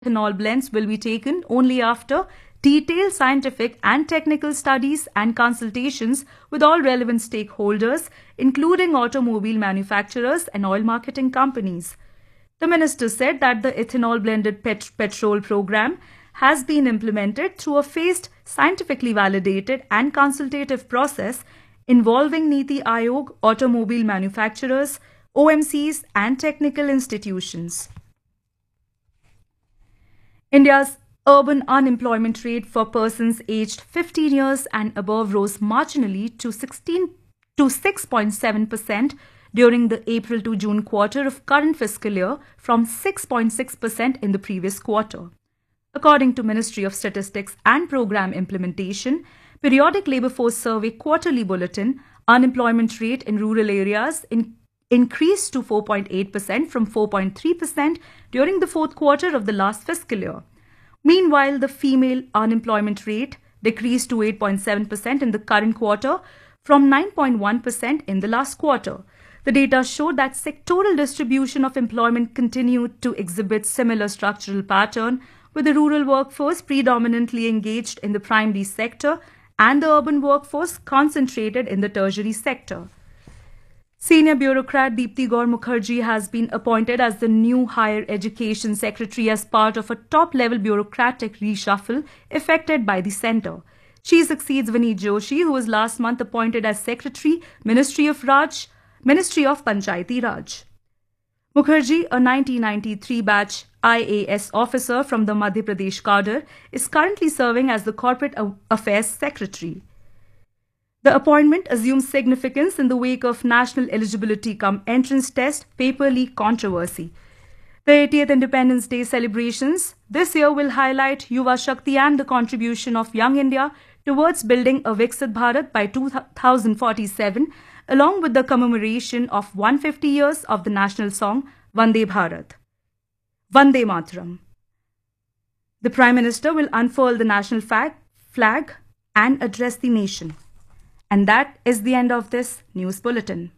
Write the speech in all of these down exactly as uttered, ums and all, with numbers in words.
ethanol blends will be taken only after detailed scientific and technical studies and consultations with all relevant stakeholders, including automobile manufacturers and oil marketing companies. The minister said that the ethanol blended pet- petrol program has been implemented through a phased, scientifically validated and consultative process involving Niti Aayog, automobile manufacturers, O M Cs and technical institutions. India's urban unemployment rate for persons aged fifteen years and above rose marginally to sixteen to six point seven percent during the April to June quarter of current fiscal year from six point six percent in the previous quarter. According to Ministry of Statistics and Program Implementation, Periodic Labour Force Survey Quarterly Bulletin, unemployment rate in rural areas in, increased to four point eight percent from four point three percent during the fourth quarter of the last fiscal year. Meanwhile, the female unemployment rate decreased to eight point seven percent in the current quarter from nine point one percent in the last quarter. The data showed that sectoral distribution of employment continued to exhibit similar structural pattern, with the rural workforce predominantly engaged in the primary sector and the urban workforce concentrated in the tertiary sector. Senior bureaucrat Deepti Gaur Mukherjee has been appointed as the new Higher Education Secretary as part of a top-level bureaucratic reshuffle effected by the centre. She succeeds Vineet Joshi, who was last month appointed as Secretary, Ministry of Raj, Ministry of Panchayati Raj. Mukherjee, a nineteen ninety-three batch I A S officer from the Madhya Pradesh cadre, is currently serving as the Corporate Affairs Secretary. The appointment assumes significance in the wake of National Eligibility Cum Entrance Test paper leak controversy. The eightieth Independence Day celebrations this year will highlight Yuva Shakti and the contribution of Young India towards building a Viksit Bharat by two thousand forty-seven, along with the commemoration of one hundred fifty years of the national song Vande Bharat. Vande Mataram. The Prime Minister will unfurl the national flag, flag and address the nation. And that is the end of this news bulletin.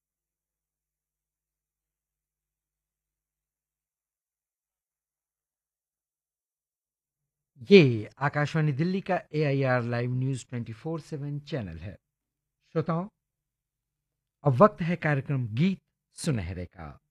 ये आकाशवाणी दिल्ली का ए I R live news twenty four seven channel है। श्रोताओं, अब वक्त है कार्यक्रम गीत सुनहरे का।